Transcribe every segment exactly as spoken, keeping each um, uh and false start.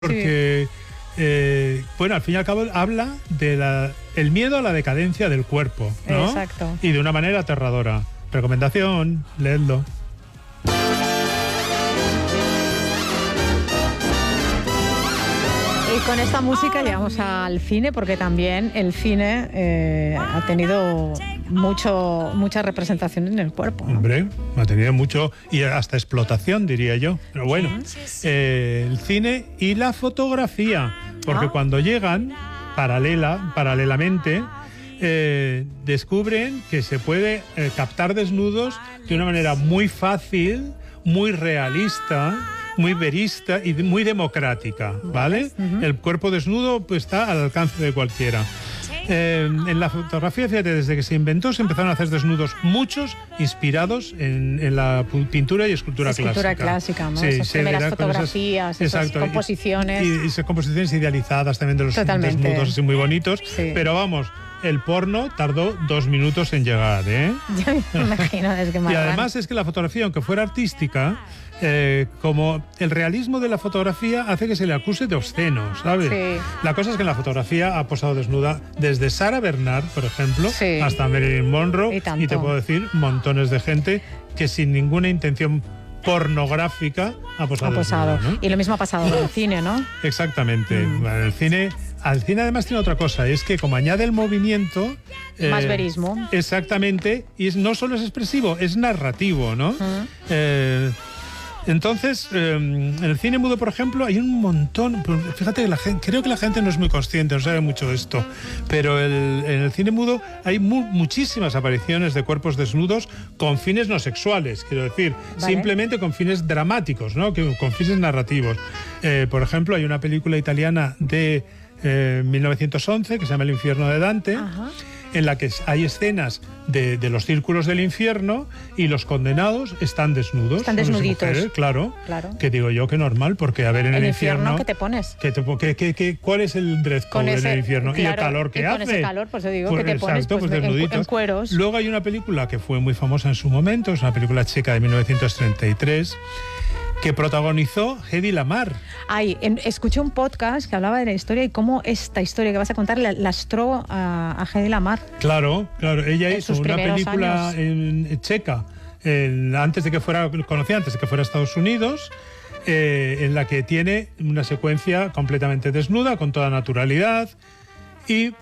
porque, sí. eh, bueno, al fin y al cabo habla de la, el miedo a la decadencia del cuerpo, ¿no? Exacto. Y de una manera aterradora. Recomendación, leedlo. Y con esta música llegamos al cine, porque también el cine eh, ha tenido mucho, mucha representación en el cuerpo, ¿no? Hombre, ha tenido mucho, y hasta explotación, diría yo. Pero bueno, eh, el cine y la fotografía, porque ah. cuando llegan, paralela, paralelamente, eh, descubren que se puede eh, captar desnudos de una manera muy fácil, muy realista, muy verista y muy democrática, ¿vale? Uh-huh. El cuerpo desnudo pues, está al alcance de cualquiera. Eh, en la fotografía, fíjate, desde que se inventó se empezaron a hacer desnudos muchos inspirados en, en la pintura y escultura, escultura clásica. clásica, ¿no? Sí, esas primeras fotografías, esas, esas composiciones. Y, y esas composiciones idealizadas también de los Totalmente. desnudos así muy bonitos. Sí. Pero vamos, el porno tardó dos minutos en llegar, ¿eh? Ya me imagino, es que Y además es que la fotografía, aunque fuera artística, eh, como el realismo de la fotografía hace que se le acuse de obsceno, ¿sabes? Sí. La cosa es que en la fotografía ha posado desnuda desde Sarah Bernhardt, por ejemplo, sí. hasta Marilyn Monroe, y, y te puedo decir montones de gente que sin ninguna intención pornográfica ha posado. Ha posado. Desnuda, ¿no? Y lo mismo ha pasado en el cine, ¿no? Exactamente. Mm. En el cine... Al cine además tiene otra cosa, es que como añade el movimiento... Más eh, verismo. Exactamente, y es, no solo es expresivo, es narrativo, ¿no? Uh-huh. Eh, entonces, eh, en el cine mudo, por ejemplo, hay un montón... Fíjate, que la gente, creo que la gente no es muy consciente, no sabe mucho esto, pero el, en el cine mudo hay mu- muchísimas apariciones de cuerpos desnudos con fines no sexuales, quiero decir, vale. Simplemente con fines dramáticos, ¿no? Que, con fines narrativos. Eh, por ejemplo, hay una película italiana de... Eh, mil novecientos once, que se llama El infierno de Dante, ajá, en la que hay escenas de, de los círculos del infierno y los condenados están desnudos. Están desnuditos. Mujeres, claro, claro. Que digo yo que normal, porque a ver, en el, el infierno... infierno ¿qué te pones? Que te, que, que, que, ¿Cuál es el dress code en el infierno? Claro, y el calor que y hace. Con ese calor, pues te digo, pues, que te pones exacto, pues, pues, en, en cueros. Luego hay una película que fue muy famosa en su momento, es una película checa de mil novecientos treinta y tres, que protagonizó Hedy Lamarr. Ay, en, escuché un podcast que hablaba de la historia y cómo esta historia que vas a contar lastró a, a Hedy Lamarr. Claro, claro. Ella en hizo una película en, en checa, en, antes de que fuera, conocida antes de que fuera a Estados Unidos, eh, en la que tiene una secuencia completamente desnuda, con toda naturalidad. Y,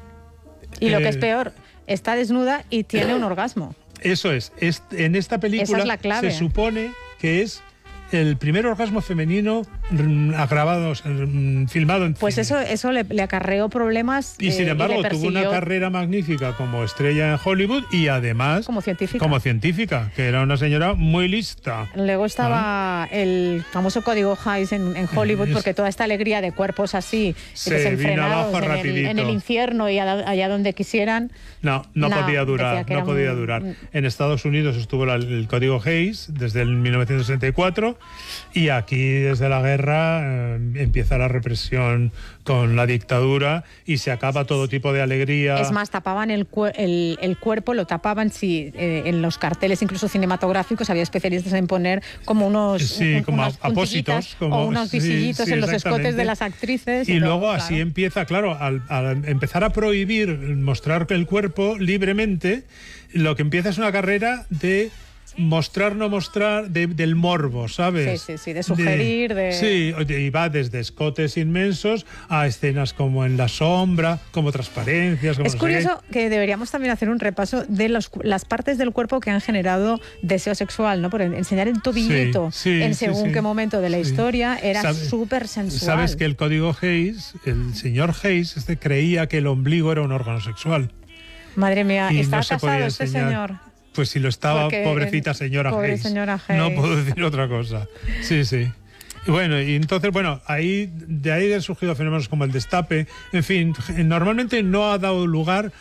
y eh, lo que es peor, está desnuda y tiene un orgasmo. Eso es. es en esta película Esa es la clave. Se supone que es el primer orgasmo femenino agravado, filmado en Pues cine. eso, eso le, le acarreó problemas. Y sin eh, embargo, y tuvo una carrera magnífica como estrella en Hollywood y además como científica. Como científica, que era una señora muy lista. Luego estaba ¿no? el famoso código Hays en, en Hollywood, porque toda esta alegría de cuerpos así, se desenfrenados vino en, el, en el infierno y allá donde quisieran. No, no, no podía durar, no podía muy... durar. En Estados Unidos estuvo la, el código Hays desde el mil novecientos sesenta y cuatro y aquí desde la guerra eh, empieza la represión con la dictadura y se acaba todo tipo de alegría. Es más, tapaban el, el, el cuerpo, lo tapaban sí, eh, en los carteles incluso cinematográficos, había especialistas en poner como unos, sí, un, como unas apósitos, como, o unos visillitos sí, sí, en los escotes de las actrices. Y, y luego todo, así claro. empieza, claro, al, al empezar a prohibir mostrar el cuerpo libremente, lo que empieza es una carrera de mostrar, no mostrar, de, del morbo, ¿sabes? Sí, sí, sí, de sugerir, de... de... Sí, y va desde escotes inmensos a escenas como en la sombra, como transparencias... Como es no curioso sé que deberíamos también hacer un repaso de los, las partes del cuerpo que han generado deseo sexual, ¿no? Por enseñar el tobillito sí, sí, en según sí, qué momento de la sí. historia era ¿Sabe, súper sensual. Sabes que el código Hays, el señor Hays, este creía que el ombligo era un órgano sexual. Madre mía, y ¿está no casado este señor? Pues si lo estaba, Porque, pobrecita señora pobre Hays. señora Hays. No puedo decir otra cosa. Sí, sí. Y bueno, y entonces, bueno, ahí de ahí han surgido fenómenos como el destape. En fin, normalmente no ha dado lugar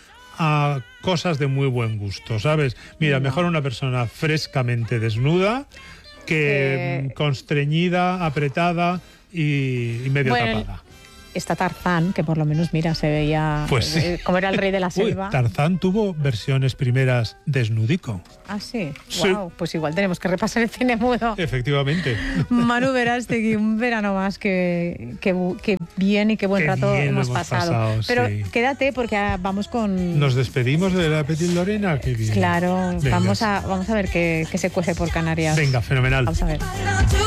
a cosas de muy buen gusto, ¿sabes? Mira, no. Mejor una persona frescamente desnuda que eh... constreñida, apretada y, y medio bueno, tapada. está Tarzán, que por lo menos, mira, se veía Pues sí. eh, como era el rey de la Uy, selva. Tarzán tuvo versiones primeras desnudico. Ah, sí. Sí. Wow, pues igual tenemos que repasar el cine mudo. Efectivamente. Manu Verástegui, un verano más que, que, que bien y qué buen Qué rato bien hemos, hemos pasado. pasado, Pero sí. quédate porque ah, vamos con... Nos despedimos de la Petit Lorena. Qué bien. Claro, Venga. vamos a, vamos a ver qué, qué se cuece por Canarias. Venga, fenomenal. Vamos a ver.